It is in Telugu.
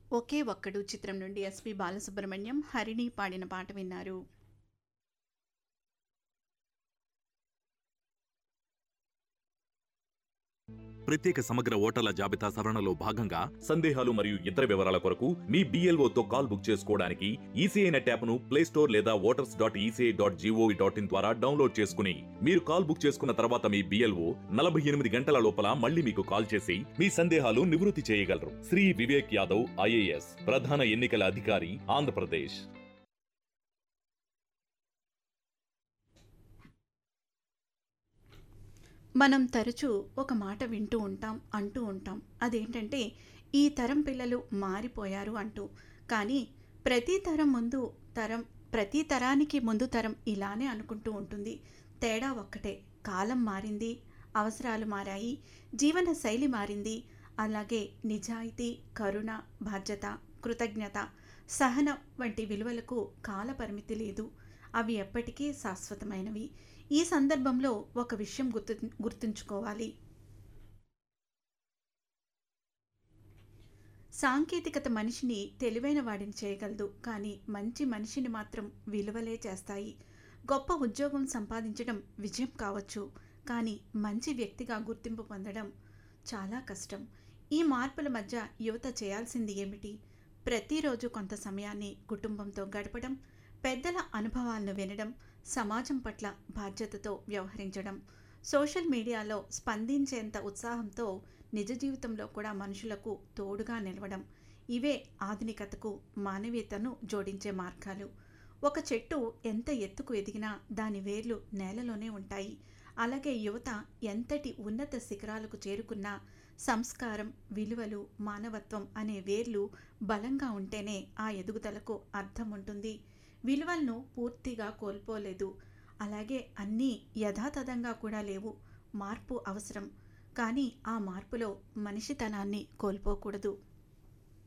ఒకే ఒక్కడు చిత్రం నుండి ఎస్పి బాలసుబ్రహ్మణ్యం, హరిణి పాడిన పాట విన్నారు. ప్రత్యేక సమగ్ర ఓటర్ల జాబితా సవరణలో భాగంగా సందేహాలు మరియు ఇతర వివరాల కొరకు మీ BLOతో కాల్ బుక్ చేసుకోవడానికి ఈసీఐ నెట్ యాప్ను ప్లేస్టోర్ లేదా voters.eci.gov.in ద్వారా డౌన్లోడ్ చేసుకుని మీరు కాల్ బుక్ చేసుకున్న తర్వాత మీ BLO 48 గంటల లోపల మళ్ళీ మీకు కాల్ చేసి మీ సందేహాలు నివృత్తి చేయగలరు. శ్రీ వివేక్ యాదవ్ IAS, ప్రధాన ఎన్నికల అధికారి, ఆంధ్రప్రదేశ్. మనం తరచూ ఒక మాట అంటూ ఉంటాం. అదేంటంటే, ఈ తరం పిల్లలు మారిపోయారు అంటూ. కానీ ప్రతి తరానికి ముందు తరం ఇలానే అనుకుంటూ ఉంటుంది. తేడా ఒక్కటే, కాలం మారింది, అవసరాలు మారాయి, జీవన శైలి మారింది. అలాగే నిజాయితీ, కరుణ, బాధ్యత, కృతజ్ఞత, సహనం వంటి విలువలకు కాల పరిమితి లేదు. అవి ఎప్పటికీ శాశ్వతమైనవి. ఈ సందర్భంలో ఒక విషయం గుర్తుంచుకోవాలి. సాంకేతికత మనిషిని తెలివైన వాడిని చేయగలదు, కానీ మంచి మనిషిని మాత్రం విలువలే చేస్తాయి. గొప్ప ఉద్యోగం సంపాదించడం విజయం కావచ్చు, కానీ మంచి వ్యక్తిగా గుర్తింపు పొందడం చాలా కష్టం. ఈ మార్పుల మధ్య యువత చేయాల్సింది ఏమిటి? ప్రతిరోజు కొంత సమయాన్ని కుటుంబంతో గడపడం, పెద్దల అనుభవాలను వినడం, సమాజం పట్ల బాధ్యతతో వ్యవహరించడం, సోషల్ మీడియాలో స్పందించేంత ఉత్సాహంతో నిజ జీవితంలో కూడా మనుషులకు తోడుగా నిలవడం. ఇవే ఆధునికతకు మానవీయతను జోడించే మార్గాలు. ఒక చెట్టు ఎంత ఎత్తుకు ఎదిగినా దాని వేర్లు నేలలోనే ఉంటాయి. అలాగే యువత ఎంతటి ఉన్నత శిఖరాలకు చేరుకున్నా సంస్కారం, విలువలు, మానవత్వం అనే వేర్లు బలంగా ఉంటేనే ఆ ఎదుగుదలకు అర్థం ఉంటుంది. విలువలను పూర్తిగా కోల్పోలేదు, అలాగే అన్నీ యథాతథంగా కూడా లేవు. మార్పు అవసరం, కానీ ఆ మార్పులో మనిషితనాన్ని కోల్పోకూడదు.